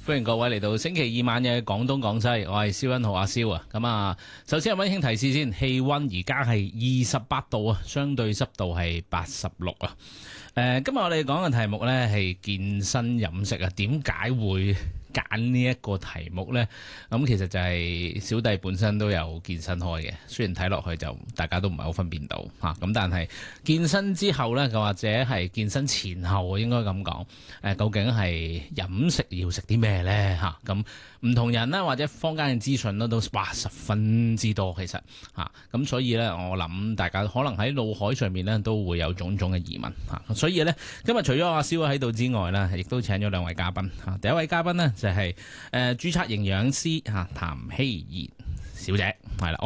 歡迎各位嚟到星期二晚嘅廣東廣西，我係蕭恩浩阿蕭啊。咁啊，首先有溫馨提示先，氣溫而家係28度啊，相對濕度係86啊。今日我哋講嘅題目呢係健身飲食啊。點解會揀呢一個題目呢？咁其實就係小弟本身都有健身開嘅，雖然睇落去就大家都唔係好分辨到嚇，咁但係健身之後呢，又或者係健身前後應該咁講，究竟係飲食要食啲咩呢？嚇？咁唔同人啦，或者坊間嘅資訊咧都十分之多，其實嚇，咁所以呢，我諗大家可能喺腦海上面呢都會有種種嘅疑問嚇，所以呢，今日除咗阿蕭喺度之外呢，亦都請咗兩位嘉賓嚇。第一位嘉賓呢，就係註冊營養師譚希賢小姐，係啦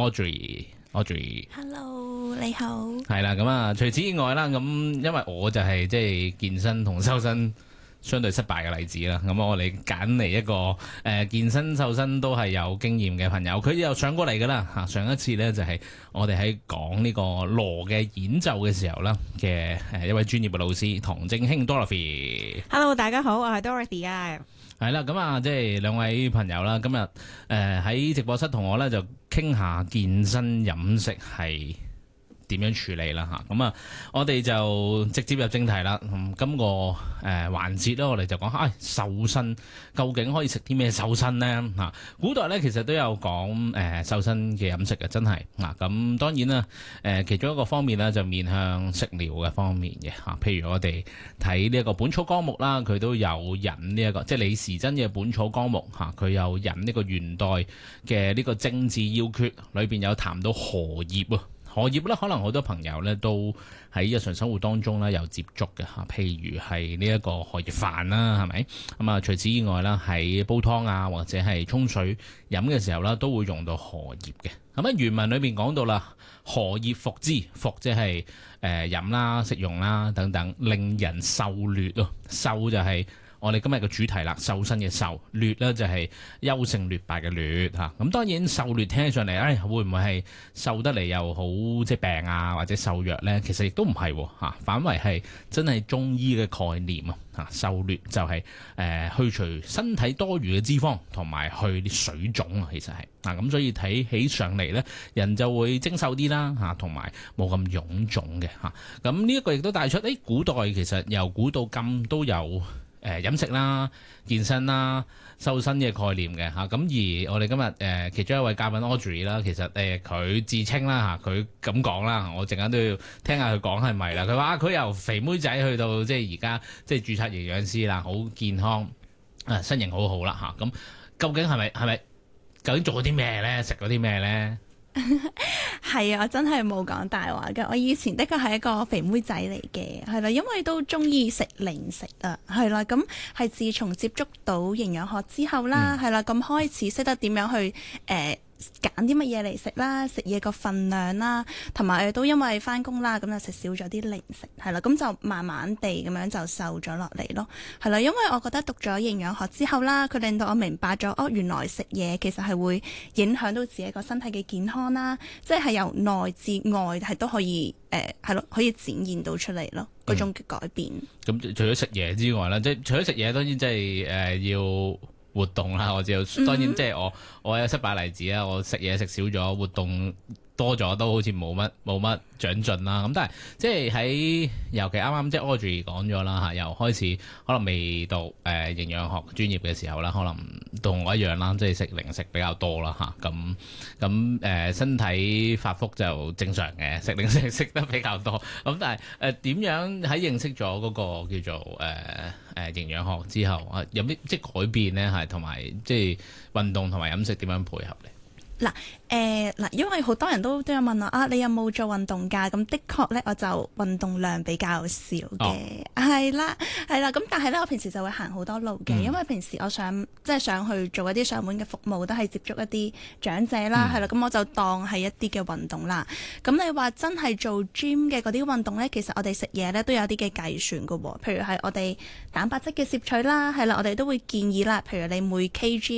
Audrey。Hello， 你好。 係啦，咁啊，除此以外啦，咁因為我就係即係健身同瘦身相對失敗嘅例子啦，咁我哋揀嚟一個健身瘦身都係有經驗嘅朋友，佢又上過嚟噶啦嚇。上一次呢，就係我哋喺講呢個鑼嘅演奏嘅時候啦嘅一位專業嘅老師唐正興 Dorothy。 Hello， 大家好，我係 Dorothy 啊。 係啦，咁啊，即係兩位朋友啦，今日喺直播室同我咧就傾下健身飲食係點樣處理啦嚇。咁啊，我哋就直接入正題啦。今個環節咧，我哋就講瘦身究竟可以食啲咩瘦身呢？嚇？古代咧其實都有講瘦身嘅飲食嘅，真係嗱。咁當然啦，其中一個方面咧就面向食療嘅方面嘅嚇。譬如我哋睇呢一個《本草綱目》啦，佢都有引呢一個即係李時珍嘅《本草綱目》嚇，佢有引呢個元代嘅呢個政治要訣，裏邊有談到荷葉喎。荷葉咧，可能好多朋友咧都喺日常生活當中咧有接觸嘅嚇，譬如係呢一個荷葉飯啦，係咪？咁啊，除此以外啦，喺煲湯啊或者係沖水飲嘅時候啦，都會用到荷葉嘅。咁啊，原文裏邊講到啦，荷葉服之，服即係飲啦、食用啦等等，令人瘦劣咯。瘦就係我哋今日嘅主題啦，瘦身嘅瘦，劣咧就係優勝劣敗嘅劣嚇。咁當然瘦劣聽起上嚟，會唔會係瘦得嚟又好即係病啊或者瘦弱咧？其實亦都唔係嚇，反為係真係中醫嘅概念啊嚇。瘦劣就係去除身體多餘嘅脂肪同埋去啲水腫啊，其實係咁，所以睇起上嚟咧，人就會精瘦啲啦嚇，同埋冇咁臃腫嘅嚇。咁呢一個亦都帶出古代其實由古到今都有飲食啦、健身啦、瘦身嘅概念嘅嚇，咁而我哋今日其中一位嘉賓 Audrey 啦，其實佢自稱啦嚇，佢咁講啦，我陣間都要聽下佢講係咪啦。佢話佢由肥妹仔去到即係而家即係註冊營養師啦，好健康身形好好啦嚇。咁究竟係咪究竟做咗啲咩咧？食咗啲咩咧？ 係啊，我真係冇講大話嘅。我以前的確係一個肥妹仔嚟嘅，係啦，因為都中意食零食啊，係啦，咁係自從接觸到營養學之後啦，係啦，咁開始識得點樣去揀啲乜嘢嚟食啦，食嘢個份量啦，同埋都因為翻工啦，咁就食少咗啲零食，係啦，咁就慢慢地咁樣就瘦咗落嚟咯，係啦，因為我覺得讀咗營養學之後啦，佢令到我明白咗，原來食嘢其實係會影響到自己個身體嘅健康啦，即係由內至外係都可以係咯，可以展現到出嚟咯，嗰種嘅改變。咁除咗食嘢之外啦，即係除咗食嘢，當然即係要活動啦，我知道。當然即係我有失敗例子啦，我食嘢食少咗，活動多咗都好似冇乜長進啦。咁但係即係喺尤其啱啱即係 Audrey 講咗啦嚇，由開始可能未讀營養學專業嘅時候啦，可能同我一樣啦，即係食零食比較多啦嚇。咁身體發福就正常嘅，食零食食得比較多。咁但係點樣喺認識咗嗰個叫做營養學之後有啲即係改變咧？係同埋即係運動同埋飲食點樣配合咧？ 嗱，因為好多人都有問我你有冇做運動㗎？咁的確咧，我就運動量比較少嘅，係啦，咁但係咧，我平時就會行好多路嘅，因為平時我想去做一啲上門嘅服務，都係接觸一啲長者啦，係啦，咁我就當係一啲嘅運動啦。咁你話真係做 gym 嘅嗰啲運動咧，其實我哋食嘢咧都有啲嘅計算㗎喎，譬如係我哋蛋白質嘅攝取啦，係啦，我哋都會建議啦，譬如你每 kg